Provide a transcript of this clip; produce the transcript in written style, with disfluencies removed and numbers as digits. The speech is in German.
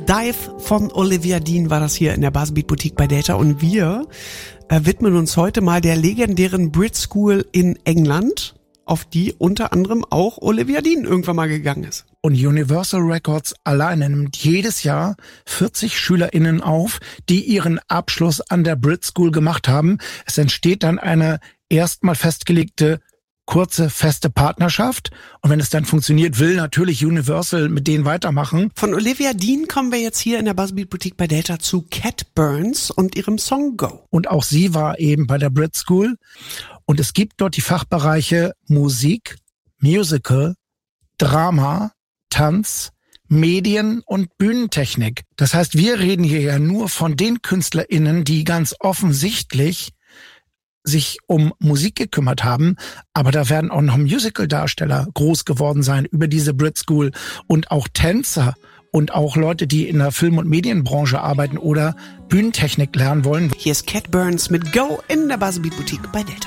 Dive von Olivia Dean war das hier in der Buzzbeat Boutique bei Delta und wir widmen uns heute mal der legendären Brit School in England, auf die unter anderem auch Olivia Dean irgendwann mal gegangen ist. Und Universal Records alleine nimmt jedes Jahr 40 SchülerInnen auf, die ihren Abschluss an der Brit School gemacht haben. Es entsteht dann eine erstmal festgelegte kurze, feste Partnerschaft. Und wenn es dann funktioniert, will natürlich Universal mit denen weitermachen. Von Olivia Dean kommen wir jetzt hier in der Buzzbeat Boutique bei Delta zu Cat Burns und ihrem Song Go. Und auch sie war eben bei der Brit School. Und es gibt dort die Fachbereiche Musik, Musical, Drama, Tanz, Medien und Bühnentechnik. Das heißt, wir reden hier ja nur von den KünstlerInnen, die ganz offensichtlich sich um Musik gekümmert haben, aber da werden auch noch Musical-Darsteller groß geworden sein über diese Brit School und auch Tänzer und auch Leute, die in der Film- und Medienbranche arbeiten oder Bühnentechnik lernen wollen. Hier ist Cat Burns mit Go in der Buzzbeat Boutique bei Delta.